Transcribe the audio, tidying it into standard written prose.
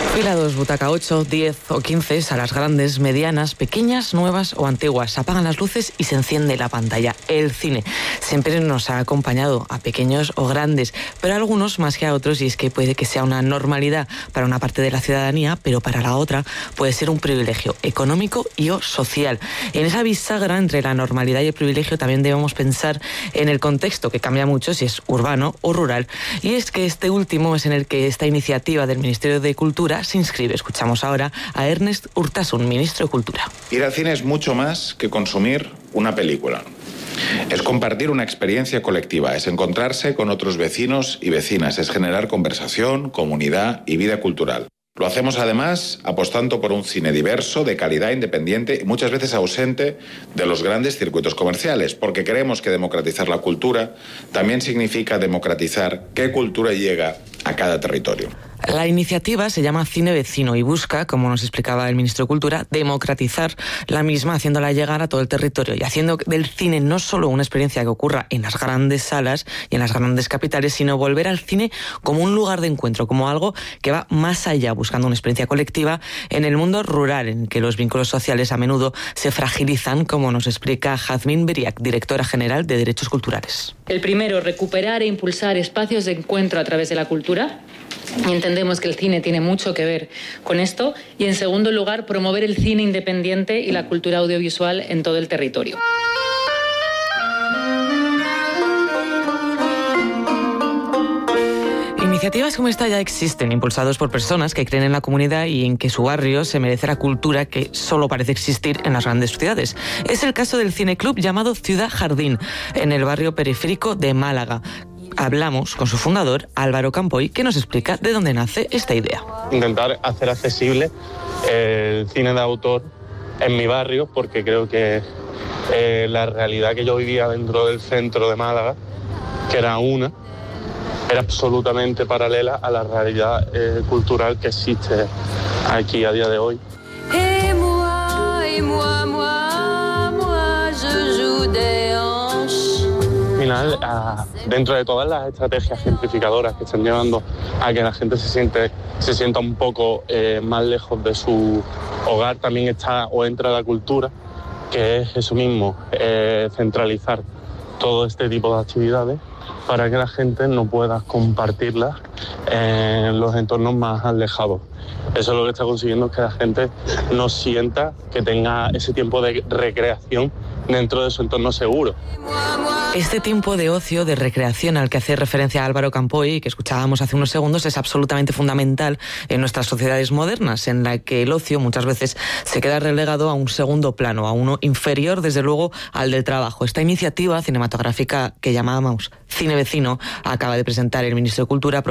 Fila 2, butaca 8, 10 o 15, salas grandes, medianas, pequeñas, nuevas o antiguas. Se apagan las luces y se enciende la pantalla. El cine siempre nos ha acompañado, a pequeños o grandes, pero a algunos más que a otros, y es que puede que sea una normalidad para una parte de la ciudadanía, pero para la otra puede ser un privilegio económico y o social. En esa bisagra entre la normalidad y el privilegio también debemos pensar en el contexto, que cambia mucho si es urbano o rural, y es que este último es en el que esta iniciativa del Ministerio de Cultura se inscribe. Escuchamos ahora a Ernest Urtasun, ministro de Cultura. Ir al cine es mucho más que consumir una película. Es compartir una experiencia colectiva, es encontrarse con otros vecinos y vecinas, es generar conversación, comunidad y vida cultural. Lo hacemos además apostando por un cine diverso, de calidad, independiente y muchas veces ausente de los grandes circuitos comerciales, porque creemos que democratizar la cultura también significa democratizar qué cultura llega a cada territorio. La iniciativa se llama Cine Vecino y busca, como nos explicaba el ministro de Cultura, democratizar la misma, haciéndola llegar a todo el territorio y haciendo del cine no solo una experiencia que ocurra en las grandes salas y en las grandes capitales, sino volver al cine como un lugar de encuentro, como algo que va más allá, buscando una experiencia colectiva en el mundo rural, en que los vínculos sociales a menudo se fragilizan, como nos explica Jazmín Beriak, directora general de Derechos Culturales. El primero, recuperar e impulsar espacios de encuentro a través de la cultura. Y entendemos que el cine tiene mucho que ver con esto. Y en segundo lugar, promover el cine independiente y la cultura audiovisual en todo el territorio. Iniciativas como esta ya existen, impulsados por personas que creen en la comunidad y en que su barrio se merece la cultura que solo parece existir en las grandes ciudades. Es el caso del cineclub llamado Ciudad Jardín, en el barrio periférico de Málaga. Hablamos con su fundador, Álvaro Campoy, que nos explica de dónde nace esta idea. Intentar hacer accesible el cine de autor en mi barrio, porque creo que la realidad que yo vivía dentro del centro de Málaga, que era absolutamente paralela a la realidad cultural que existe aquí a día de hoy. Al final, dentro de todas las estrategias gentrificadoras que están llevando a que la gente se sienta un poco más lejos de su hogar, también está o entra la cultura, que es eso mismo, centralizar todo este tipo de actividades para que la gente no pueda compartirlas en los entornos más alejados. Eso es lo que está consiguiendo, que la gente no sienta que tenga ese tiempo de recreación dentro de su entorno seguro. Este tiempo de ocio, de recreación al que hace referencia Álvaro Campoy, que escuchábamos hace unos segundos, es absolutamente fundamental en nuestras sociedades modernas, en la que el ocio muchas veces se queda relegado a un segundo plano, a uno inferior, desde luego, al del trabajo. Esta iniciativa cinematográfica que llamábamos Cine Vecino acaba de presentar el ministro de Cultura,